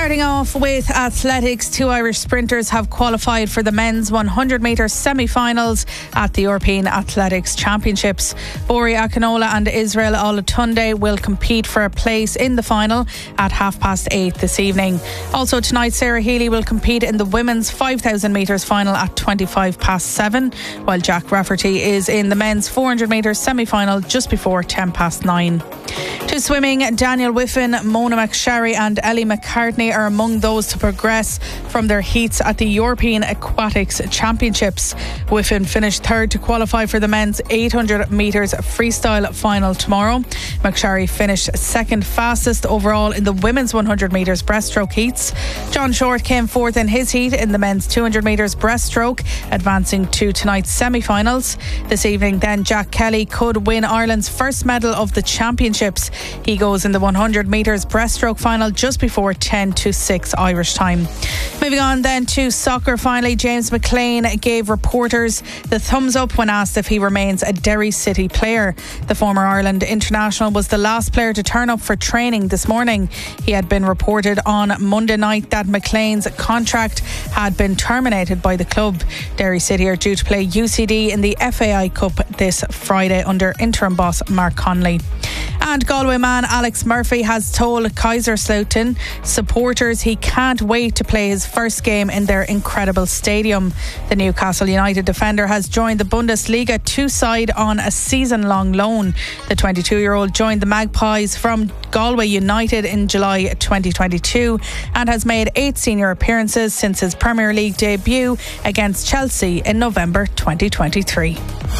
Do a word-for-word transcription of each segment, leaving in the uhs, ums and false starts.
Starting off with athletics, two Irish sprinters have qualified for the men's one hundred metre semi-finals at the European Athletics Championships. Bori Akinola and Israel Olatunde will compete for a place in the final at half past eight this evening. Also tonight, Sarah Healy will compete in the women's five thousand metres final at twenty-five past seven, while Jack Rafferty is in the men's four hundred metres semi-final just before ten past nine. To swimming, Daniel Whiffen, Mona McSharry and Ellie McCartney are among those to progress from their heats at the European Aquatics Championships. Whiffen finished third to qualify for the men's eight hundred metres freestyle final tomorrow. McSharry finished second fastest overall in the women's one hundred metres breaststroke heats. John Short came fourth in his heat in the men's two hundred metres breaststroke, advancing to tonight's semi-finals. This evening then, Jack Kelly could win Ireland's first medal of the championships. He goes in the one hundred metres breaststroke final just before ten to six Irish time. Moving on then to soccer, finally, James McLean gave reporters the thumbs up when asked if he remains a Derry City player. The former Ireland international was the last player to turn up for training this morning. He had been reported on Monday night that McLean's contract had been terminated by the club. Derry City are due to play U C D in the F A I Cup this Friday under interim boss Mark Connolly. And Galway man Alex Murphy has told Kaiserslautern supporters he can't wait to play his first game in their incredible stadium. The Newcastle United defender has joined the Bundesliga two side on a season-long loan. The twenty-two-year-old joined the Magpies from Galway United in July twenty twenty-two and has made eight senior appearances since his Premier League debut against Chelsea in November twenty twenty-three.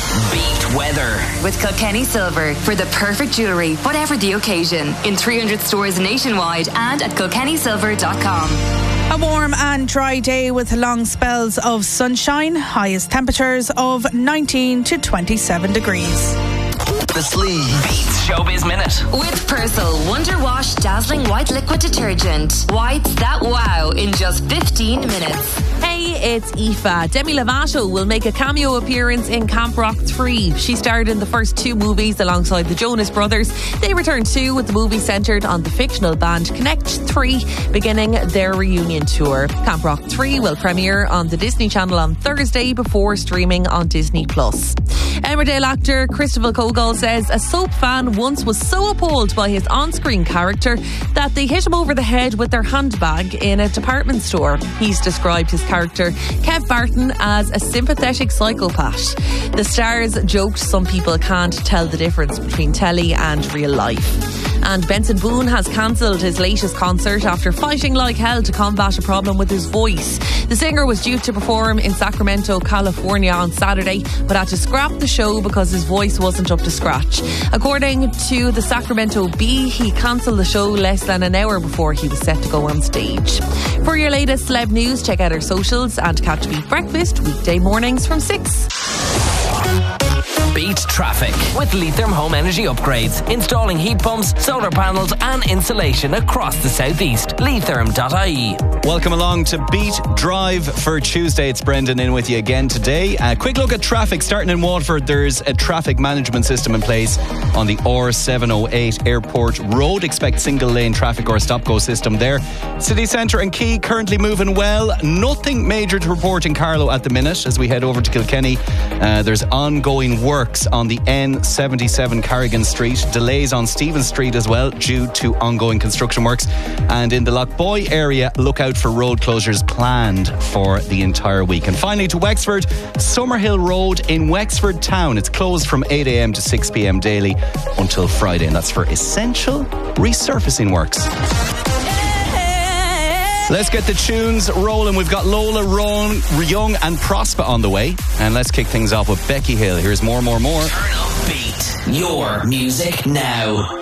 Beat weather with Kilkenny Silver for the perfect jewellery, whatever the occasion, in three hundred stores nationwide and at kilkenny silver dot com. A warm and dry day with long spells of sunshine, highest temperatures of nineteen to twenty-seven degrees. The Slee Beats Showbiz Minute with Persil Wonder Wash Dazzling White Liquid Detergent. Whites that wow in just fifteen minutes. Hey, it's Aoife. Demi Lovato will make a cameo appearance in Camp Rock three. She starred in the first two movies alongside the Jonas Brothers. They return too, with the movie centred on the fictional band Connect three beginning their reunion tour. Camp Rock three will premiere on the Disney Channel on Thursday before streaming on Disney Plus. Emmerdale actor Christopher Kogol says a soap fan once was so appalled by his on-screen character that they hit him over the head with their handbag in a department store. He's described his character, Kev Barton, as a sympathetic psychopath. The stars joked some people can't tell the difference between telly and real life. And Benson Boone has cancelled his latest concert after fighting like hell to combat a problem with his voice. The singer was due to perform in Sacramento, California on Saturday, but had to scrap the show because his voice wasn't up to scratch. According to the Sacramento Bee, he cancelled the show less than an hour before he was set to go on stage. For your latest celeb news, check out our socials and catch Beat Breakfast weekday mornings from six. Beat traffic with Leitrim Home Energy Upgrades. Installing heat pumps, solar panels and insulation across the southeast. Leitrim dot I E. Welcome along to Beat Drive for Tuesday. It's Brendan in with you again today. A quick look at traffic. Starting in Waterford, there's a traffic management system in place on the R seven oh eight Airport Road. Expect single lane traffic or stop-go system there. City Centre and Key currently moving well. Nothing major to report in Carlow at the minute. As we head over to Kilkenny, uh, there's ongoing works on the N seventy-seven Carrigan Street. Delays on Stephen Street as well due to ongoing construction works. And in the Lochboy area, look out for road closures planned for the entire week. And finally to Wexford, Summerhill Road in Wexford Town. It's closed from eight a.m. to six p.m. daily until Friday, and that's for essential resurfacing works. Let's get the tunes rolling. We've got Lola, Ron, Young and Prosper on the way. And let's kick things off with Becky Hill. Here's More, More, More. Turn up Beat. Your music now.